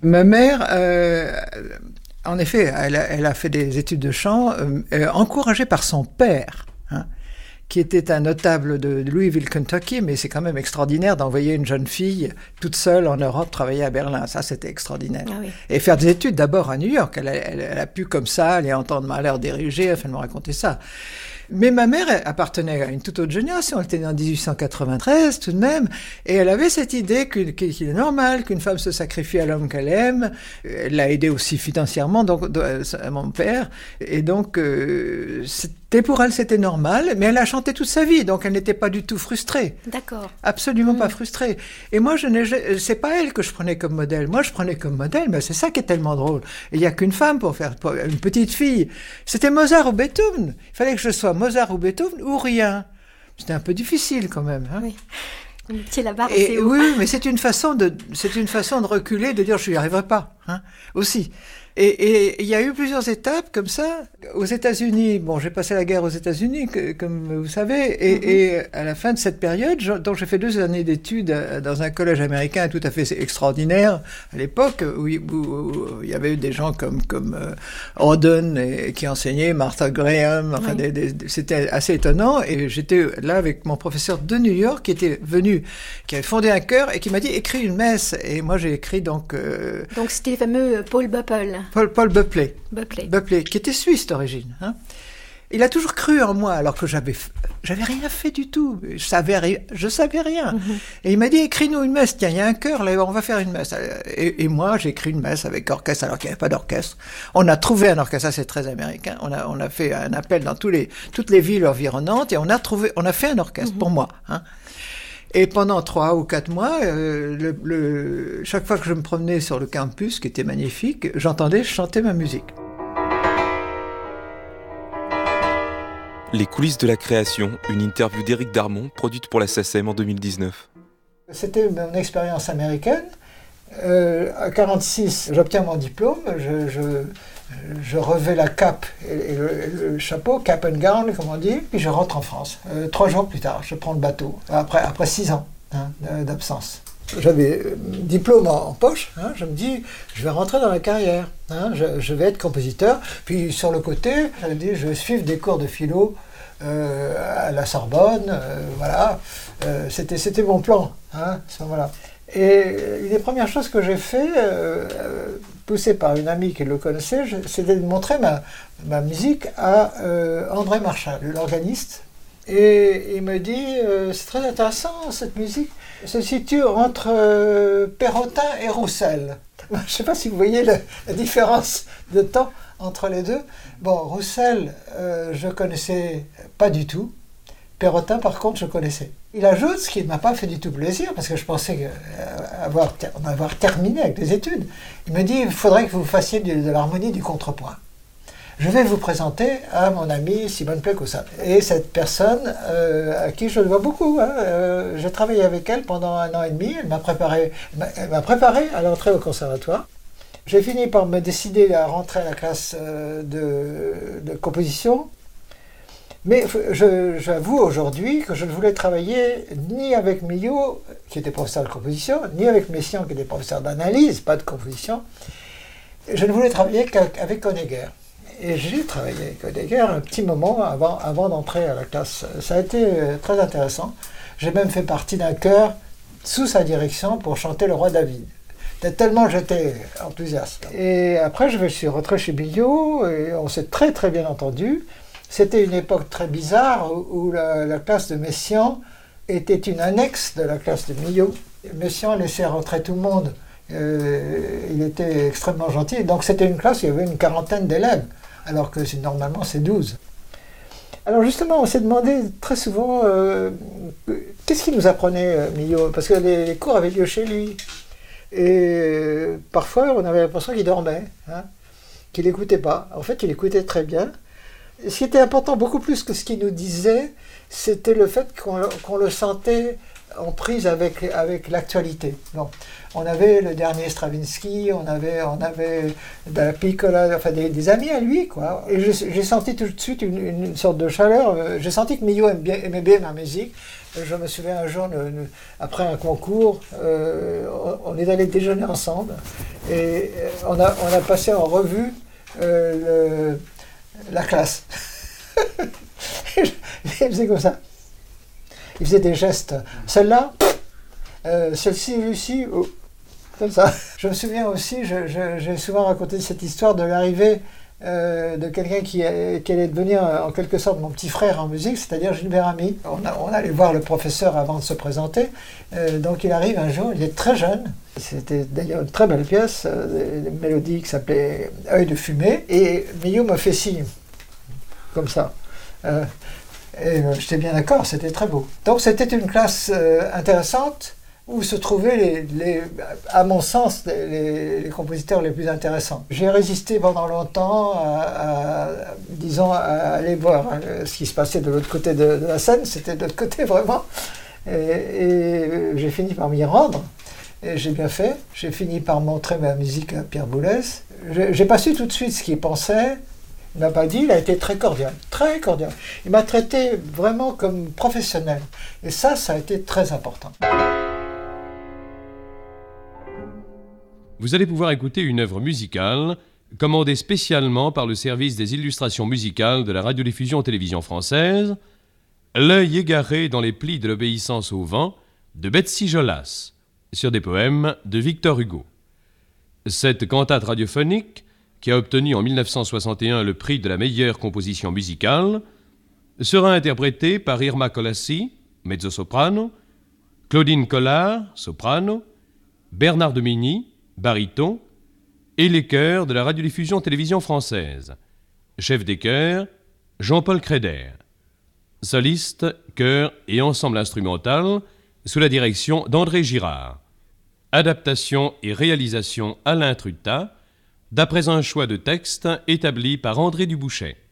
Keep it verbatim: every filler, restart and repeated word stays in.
Ma mère, euh, en effet, elle a, elle a fait des études de chant, euh, encouragée par son père, hein, qui était un notable de Louisville, Kentucky, mais c'est quand même extraordinaire d'envoyer une jeune fille toute seule en Europe travailler à Berlin. Ça, c'était extraordinaire. Ah oui. Et faire des études d'abord à New York. Elle a, elle, elle a pu comme ça aller entendre Mahler diriger, elle me raconter ça. Mais ma mère appartenait à une toute autre génération. Elle était née en dix-huit cent quatre-vingt-treize tout de même, et elle avait cette idée qu'il est normal qu'une femme se sacrifie à l'homme qu'elle aime. Elle l'a aidé aussi financièrement, donc à mon père, et donc euh, c'était pour elle c'était normal. Mais elle a chanté toute sa vie, donc elle n'était pas du tout frustrée. D'accord. Absolument mmh. pas frustrée. Et moi, je n'ai, c'est pas elle que je prenais comme modèle. Moi, je prenais comme modèle, mais c'est ça qui est tellement drôle. Il y a qu'une femme pour faire pour une petite fille. C'était Mozart ou Beethoven. Il fallait que je sois Mozart ou Beethoven ou rien. C'était un peu difficile quand même. Hein. Oui. Vous mettiez la barre Et assez haut. oui, mais c'est une façon de, c'est une façon de reculer, de dire je n'y arriverai pas, hein, aussi. Et il y a eu plusieurs étapes comme ça. Aux États-Unis, bon, j'ai passé la guerre aux États-Unis, que, comme vous savez, et, mm-hmm. et à la fin de cette période, je, donc j'ai fait deux années d'études dans un collège américain tout à fait extraordinaire à l'époque, où, où, où il y avait eu des gens comme comme euh, Auden et, qui enseignaient, Martha Graham, enfin, oui. des, des, c'était assez étonnant. Et j'étais là avec mon professeur de New York qui était venu, qui avait fondé un chœur et qui m'a dit écris une messe. Et moi j'ai écrit donc. Euh, donc c'était le fameux Paul Buppel. Paul, Paul Buckley, Buckley. Buckley, qui était suisse d'origine. Hein. Il a toujours cru en moi, alors que j'avais, j'avais rien fait du tout. Je savais rien. Je savais rien. Mm-hmm. Et il m'a dit, écris-nous une messe. Tiens, il y a un chœur, là, on va faire une messe. Et, et moi, j'ai écrit une messe avec orchestre, alors qu'il n'y avait pas d'orchestre. On a trouvé un orchestre, ça c'est très américain. On a, on a fait un appel dans tous les, toutes les villes environnantes et on a trouvé, on a fait un orchestre mm-hmm. pour moi. Hein. Et pendant trois ou quatre mois, euh, le, le, chaque fois que je me promenais sur le campus, qui était magnifique, j'entendais chanter ma musique. Les coulisses de la création, une interview d'Éric Darmon, produite pour la S A C E M en deux mille dix-neuf. C'était mon expérience américaine. Euh, à quarante-six, j'obtiens mon diplôme, je, je, je revais la cape et, et, le, et le chapeau, cap and gown, comme on dit, puis je rentre en France. Euh, trois jours plus tard, je prends le bateau, après, après six ans hein, d'absence. J'avais euh, diplôme en, en poche, hein, je me dis, je vais rentrer dans la carrière, hein, je, je vais être compositeur. Puis sur le côté, je me dis, je vais suivre des cours de philo euh, à la Sorbonne, euh, voilà. Euh, c'était, c'était mon plan, hein, à ce moment-là. Et une des premières choses que j'ai fait, euh, poussé par une amie qui le connaissait, c'était de montrer ma, ma musique à euh, André Marchal, l'organiste. Et il me dit, euh, c'est très intéressant cette musique, elle se situe entre euh, Perrotin et Roussel. Je ne sais pas si vous voyez la, la différence de temps entre les deux. Bon, Roussel, euh, je ne connaissais pas du tout. Perrotin, par contre, je connaissais. Il ajoute, ce qui ne m'a pas fait du tout plaisir, parce que je pensais euh, avoir, ter- avoir terminé avec les études. Il me dit, il faudrait que vous fassiez de, de l'harmonie du contrepoint. Je vais vous présenter à mon amie Simone Pécossa. Et cette personne, euh, à qui je le vois beaucoup, hein, euh, j'ai travaillé avec elle pendant un an et demi, elle m'a préparé, elle m'a préparé à l'entrée au conservatoire. J'ai fini par me décider à rentrer à la classe euh, de, de composition. Mais je, j'avoue aujourd'hui que je ne voulais travailler ni avec Millot, qui était professeur de composition, ni avec Messiaen, qui était professeur d'analyse, pas de composition. Je ne voulais travailler qu'avec Honegger. Et j'ai travaillé avec Honegger un petit moment avant, avant d'entrer à la classe. Ça a été très intéressant. J'ai même fait partie d'un chœur sous sa direction pour chanter Le Roi David. Tellement j'étais enthousiaste. Et après, je suis rentré chez Millot et on s'est très très bien entendu. C'était une époque très bizarre où, où la, la classe de Messiaen était une annexe de la classe de Millot. Messiaen laissait rentrer tout le monde. Euh, il était extrêmement gentil. Donc c'était une classe où il y avait une quarantaine d'élèves, alors que c'est, normalement c'est douze. Alors justement, on s'est demandé très souvent euh, qu'est-ce qu'il nous apprenait euh, Millot, parce que les, les cours avaient lieu chez lui. Et euh, parfois, on avait l'impression qu'il dormait, hein, qu'il n'écoutait pas. En fait, il écoutait très bien. Ce qui était important, beaucoup plus que ce qu'il nous disait, c'était le fait qu'on, qu'on le sentait en prise avec, avec l'actualité. Bon, on avait le dernier Stravinsky, on avait, on avait de la Piccola, enfin des, des amis à lui, quoi. Et j'ai, j'ai senti tout de suite une, une sorte de chaleur. J'ai senti que Millot aimait bien, aimait bien ma musique. Je me souviens un jour, après un concours, euh, on est allé déjeuner ensemble. Et on a, on a passé en revue euh, le, la classe. Il faisait comme ça. Il faisait des gestes. Celle-là, euh, celle-ci, Lucie, oh, comme ça. Je me souviens aussi, je, je, j'ai souvent raconté cette histoire de l'arrivée euh, de quelqu'un qui, qui allait devenir en quelque sorte mon petit frère en musique, c'est-à-dire Gilbert Ami. On, a, on allait voir le professeur avant de se présenter. Euh, donc il arrive un jour, il est très jeune. C'était d'ailleurs une très belle pièce, euh, une mélodie qui s'appelait Œil de fumée. Et Millot me fait signe, comme ça. Euh, et euh, j'étais bien d'accord, c'était très beau. Donc c'était une classe euh, intéressante où se trouvaient, les, les, à mon sens, les, les compositeurs les plus intéressants. J'ai résisté pendant longtemps à, à, disons, à aller voir ce qui se passait de l'autre côté de, de la scène. C'était de l'autre côté vraiment. Et, et j'ai fini par m'y rendre. Et j'ai bien fait. J'ai fini par montrer ma musique à Pierre Boulez. Je, j'ai pas su tout de suite ce qu'il pensait. Il m'a pas dit, il a été très cordial, très cordial. Il m'a traité vraiment comme professionnel. Et ça, ça a été très important. Vous allez pouvoir écouter une œuvre musicale commandée spécialement par le service des illustrations musicales de la radiodiffusion télévision française, L'œil égaré dans les plis de l'obéissance au vent de Betsy Jolas, sur des poèmes de Victor Hugo. Cette cantate radiophonique, qui a obtenu en mille neuf cent soixante et un le prix de la meilleure composition musicale, sera interprétée par Irma Colassi, mezzo-soprano, Claudine Collard, soprano, Bernard Domini, baryton, et les chœurs de la radiodiffusion télévision française. Chef des chœurs, Jean-Paul Créder. Soliste, chœur et ensemble instrumental, sous la direction d'André Girard. Adaptation et réalisation Alain Trutta, d'après un choix de texte établi par André Dubouchet.